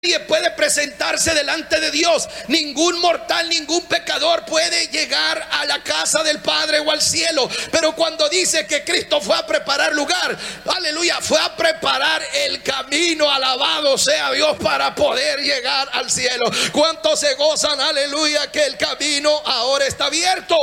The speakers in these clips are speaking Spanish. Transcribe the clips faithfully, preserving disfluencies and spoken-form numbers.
Nadie puede presentarse delante de Dios. Ningún mortal, ningún pecador puede llegar a la casa del Padre o al cielo. Pero cuando dice que Cristo fue a preparar lugar, aleluya, fue a preparar el camino, alabado sea Dios, para poder llegar al cielo. ¿Cuántos se gozan, aleluya, que el camino ahora está abierto?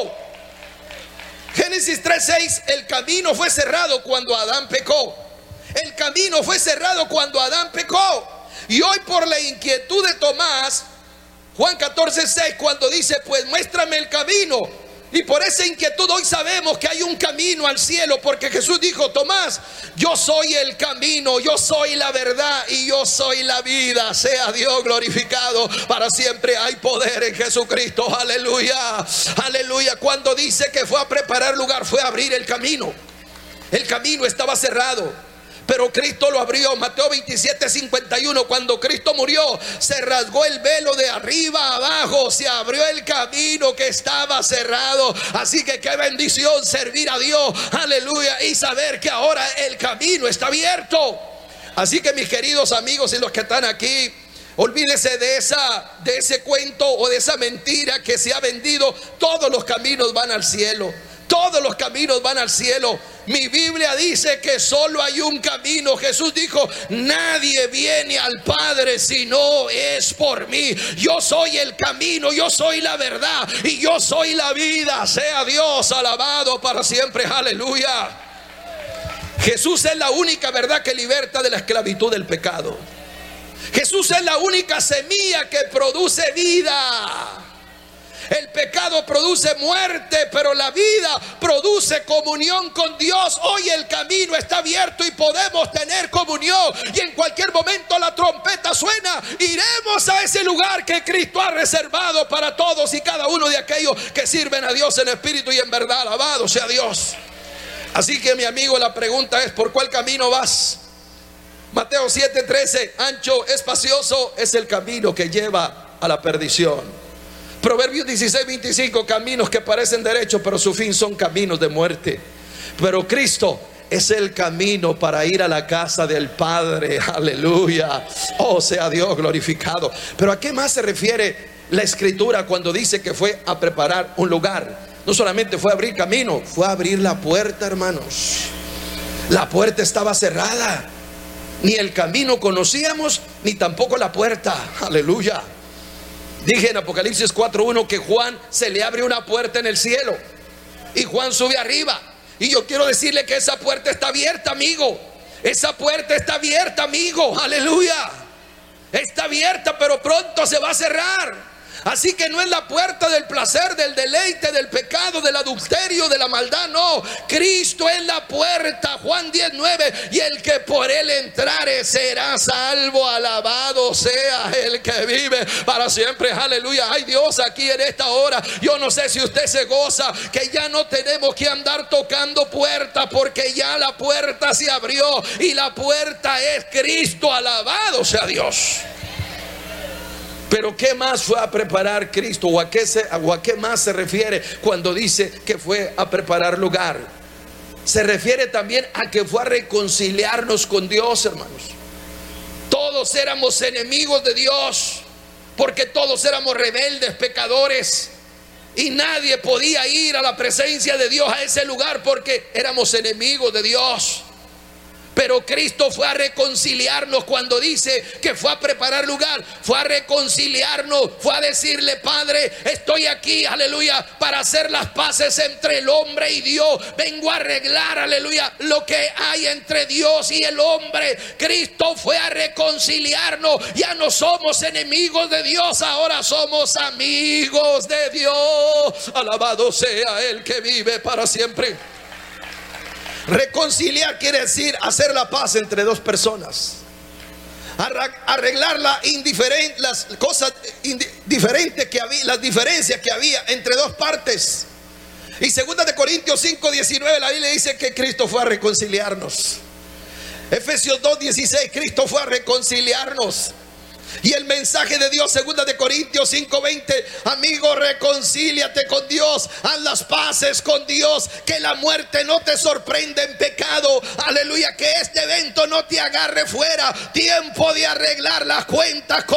Génesis tres seis, el camino fue cerrado cuando Adán pecó. El camino fue cerrado cuando Adán pecó. Y hoy, por la inquietud de Tomás, Juan catorce seis, cuando dice, pues muéstrame el camino. Y por esa inquietud hoy sabemos que hay un camino al cielo, porque Jesús dijo, Tomás, yo soy el camino, yo soy la verdad y yo soy la vida. Sea Dios glorificado para siempre. Hay poder en Jesucristo, aleluya, aleluya. Cuando dice que fue a preparar lugar, fue a abrir el camino. El camino estaba cerrado, pero Cristo lo abrió. Mateo veintisiete cincuenta y uno, cuando Cristo murió, se rasgó el velo de arriba a abajo, se abrió el camino que estaba cerrado. Así que qué bendición servir a Dios, aleluya, y saber que ahora el camino está abierto. Así que, mis queridos amigos y los que están aquí, olvídese de esa, de ese cuento o de esa mentira que se ha vendido. Todos los caminos van al cielo. Todos los caminos van al cielo. Mi Biblia dice que solo hay un camino. Jesús dijo, nadie viene al Padre si no es por mí. Yo soy el camino, yo soy la verdad y yo soy la vida. Sea Dios alabado para siempre, aleluya. Jesús es la única verdad que liberta de la esclavitud del pecado. Jesús es la única semilla que produce vida. El pecado produce muerte, pero la vida produce comunión con Dios. Hoy el camino está abierto y podemos tener comunión. Y en cualquier momento la trompeta suena. Iremos a ese lugar que Cristo ha reservado para todos y cada uno de aquellos que sirven a Dios en espíritu y en verdad. Alabado sea Dios. Así que, mi amigo, la pregunta es, ¿por cuál camino vas? Mateo siete trece, ancho, espacioso es el camino que lleva a la perdición. Proverbios dieciséis veinticinco, caminos que parecen derechos, pero su fin son caminos de muerte. Pero Cristo es el camino para ir a la casa del Padre, aleluya. Oh, sea Dios glorificado. Pero ¿a qué más se refiere la Escritura cuando dice que fue a preparar un lugar? No solamente fue a abrir camino, fue a abrir la puerta, hermanos. La puerta estaba cerrada. Ni el camino conocíamos, ni tampoco la puerta, aleluya. Dije en Apocalipsis cuatro uno que Juan se le abre una puerta en el cielo y Juan sube arriba. Y yo quiero decirle que esa puerta está abierta, amigo. Esa puerta está abierta, amigo, aleluya. Está abierta, pero pronto se va a cerrar. Así que no es la puerta del placer, del deleite, del pecado, del adulterio, de la maldad, no. Cristo es la puerta, Juan diez nueve, y el que por él entrare será salvo. Alabado sea el que vive para siempre, aleluya. Ay, Dios, aquí en esta hora, yo no sé si usted se goza que ya no tenemos que andar tocando puertas, porque ya la puerta se abrió y la puerta es Cristo. Alabado sea Dios. Pero ¿qué más fue a preparar Cristo? ¿O a qué, se, o a qué más se refiere cuando dice que fue a preparar lugar? Se refiere también a que fue a reconciliarnos con Dios, hermanos. Todos éramos enemigos de Dios, porque todos éramos rebeldes, pecadores, y nadie podía ir a la presencia de Dios, a ese lugar, porque éramos enemigos de Dios. Pero Cristo fue a reconciliarnos. Cuando dice que fue a preparar lugar, fue a reconciliarnos, fue a decirle, Padre, estoy aquí, aleluya, para hacer las paces entre el hombre y Dios. Vengo a arreglar, aleluya, lo que hay entre Dios y el hombre. Cristo fue a reconciliarnos. Ya no somos enemigos de Dios, ahora somos amigos de Dios. Alabado sea el que vive para siempre. Reconciliar quiere decir hacer la paz entre dos personas, arreglar la indiferente, las cosas diferentes que había, las diferencias que había entre dos partes. Y segunda de Corintios cinco diecinueve, la Biblia dice que Cristo fue a reconciliarnos. Efesios dos dieciséis, Cristo fue a reconciliarnos. Y el mensaje de Dios, segunda de Corintios cinco veinte, amigo, reconcíliate con Dios, haz las paces con Dios, que la muerte no te sorprenda en pecado, aleluya, que este evento no te agarre fuera, tiempo de arreglar las cuentas con